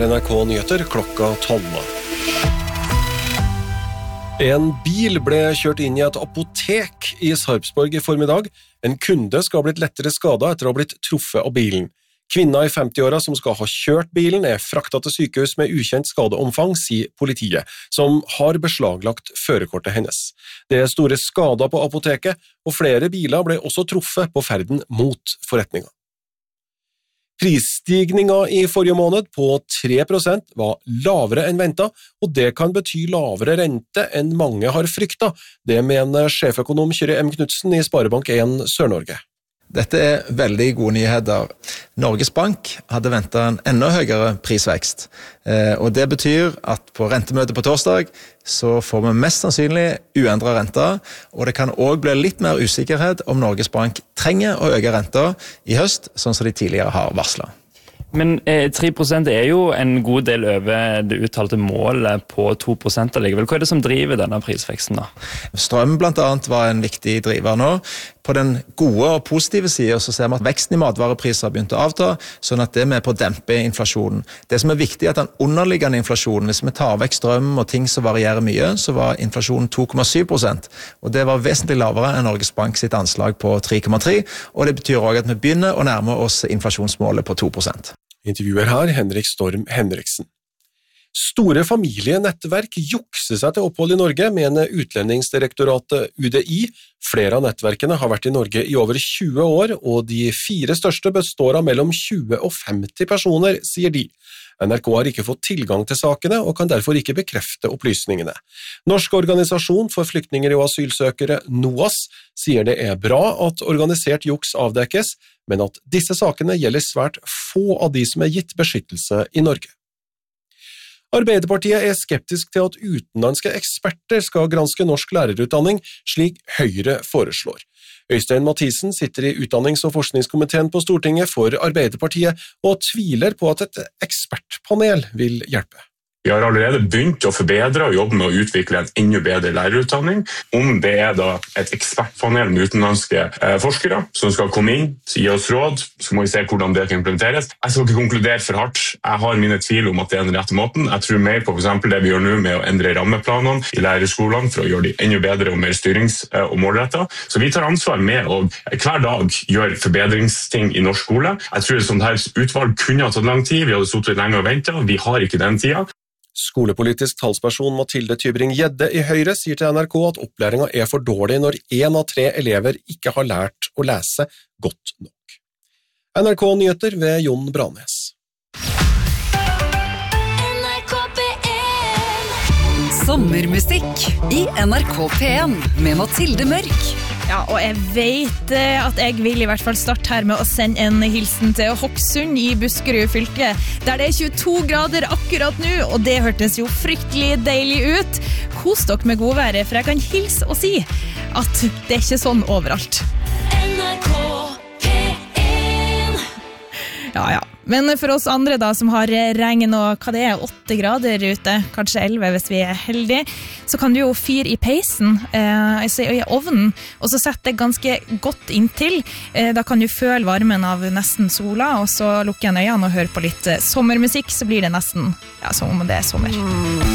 NRK Nyheter klokka 12. En bil ble kjørt inn i et apotek i Sarpsborg i formiddag. En kunde skal ha blitt lettere skadet etter å ha blitt truffet av bilen. Kvinna i 50-åra som skal ha kjørt bilen fraktet til sykehus med ukjent skadeomfang, sier politiet, som har beslaglagt førerkortet hennes. Det store skader på apoteket, og flere biler ble også truffet på ferden mot forretninga. Prisstigninga i forrige måned på 3% var lavere enn ventet, og det kan bety lavere rente enn mange har fryktet. Det mener sjeføkonom Kyrre M. Knudsen i Sparebank 1 Sør-Norge. Dette veldig gode nyheter. Norges Bank hadde ventet en enda høyere prisvekst, og det betyr at på rentemøtet på torsdag så får vi mest sannsynlig uendret renter, og det kan også bli litt mer usikkerhet om Norges Bank trenger å øke renter i høst, sånn som de tidligere har varslet. Men 3% jo en god del over det uttalte målet på 2% allikevel. Hva det som driver denne prisveksten da? Strøm blant annet var en viktig driver nå. På den gode og positive siden så ser vi at veksten i matvarepriser har begynt å avta, sånn at det er med på å dempe inflasjonen. Det som er viktig er at den underliggende inflasjonen, hvis vi tar vekk strøm og ting som varierer mye, så var inflasjonen 2,7%, og det var vesentlig lavere enn Norges Bank sitt anslag på 3,3%, og det betyr også at vi begynner å nærme oss inflasjonsmålet på 2%. Intervjuer her Henrik Storm Henriksen. Store familienettverk jukser seg til opphold i Norge, mener Utlendingsdirektoratet UDI. Flere av nettverkene har vært i Norge i over 20 år, og de 4 største består av mellom 20 og 50 personer, sier de. NRK har ikke fått tilgang til sakene, og kan derfor ikke bekrefte opplysningene. Norsk organisasjon for flyktninger og asylsøkere, NOAS, sier det bra at organisert juks avdekkes, men at disse sakene gjelder svært få av de som gitt beskyttelse i Norge. Arbeiderpartiet skeptisk til at utenlandske eksperter skal granske norsk lærerutdanning, slik Høyre foreslår. Øystein Mathisen sitter i Utdannings- og forskningskomiteen på Stortinget for Arbeiderpartiet og tviler på at et ekspertpanel vil hjelpe. Vi har allerede begynt å forbedre og jobbe med å utvikle en enda bedre lærerutdanning. Om det da et ekspertpanel med utenlandske forskere som skal komme inn, gi oss råd, så må vi se hvordan det kan implementeres. Jeg skal ikke konkludere for hardt. Jeg har mine tvil om at det den rette måten. Jeg tror mer på for eksempel det vi gjør nå med å endre rammeplanene i lærerskolene for å gjøre de enda bedre og mer styrings- og målrettet. Så vi tar ansvar med å hver dag gjøre forbedringsting i norsk skole. Jeg tror et sånt her utvalg kunne ha tatt lang tid. Vi hadde sittet lenge og ventet. Vi har ikke den tida. Skolepolitisk talsperson Mathilde Tybring-Gjedde i Høyre sier til NRK at opplæringen for dårlig når 1 av 3 elever ikke har lært å lese godt nok. NRK Nyheter ved Jon Branes. Sommermusikk i NRK P1 med Mathilde Mørk. Ja, og jeg vet at jeg vil i hvert fall starte her med å sende en hilsen til Hokksund i Buskerud fylke, der det 22 grader akkurat nå, og det hørtes jo fryktelig deilig ut. Kos dere med godværet, for jeg kan hilse og si at det ikke sånn overalt. NRK P1. Ja. Men for oss andre da, som har regn og hva det 8 grader ute, kanskje 11 hvis vi heldige, så kan du jo fyre i peisen, altså i ovnen, og så sette det ganske godt inntil. Da kan du føle varmen av nesten sola, og så lukker jeg øynene og hører på litt sommermusikk, så blir det nesten som om det sommer.